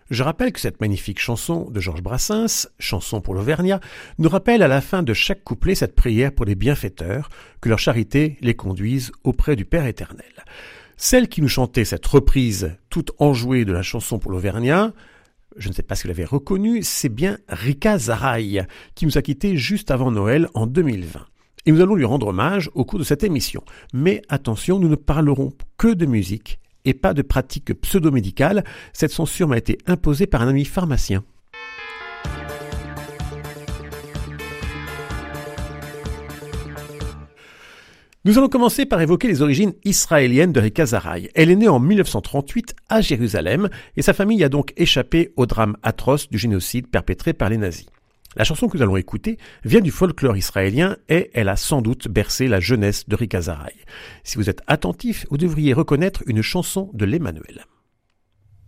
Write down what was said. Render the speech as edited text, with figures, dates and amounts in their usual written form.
Je rappelle que cette magnifique chanson de Georges Brassens, Chanson pour l'Auvergnat, nous rappelle à la fin de chaque couplet cette prière pour les bienfaiteurs, que leur charité les conduise auprès du Père éternel. Celle qui nous chantait cette reprise toute enjouée de la Chanson pour l'Auvergnat, je ne sais pas si vous l'avez reconnue, c'est bien Rika Zaraï, qui nous a quittés juste avant Noël en 2020. Et nous allons lui rendre hommage au cours de cette émission. Mais attention, nous ne parlerons que de musique et pas de pratiques pseudo-médicales. Cette censure m'a été imposée par un ami pharmacien. Nous allons commencer par évoquer les origines israéliennes de Rika Zaraï. Elle est née en 1938 à Jérusalem et sa famille a donc échappé au drame atroce du génocide perpétré par les nazis. La chanson que nous allons écouter vient du folklore israélien et elle a sans doute bercé la jeunesse de Rika Zaraï. Si vous êtes attentif, vous devriez reconnaître une chanson de l'Emmanuel.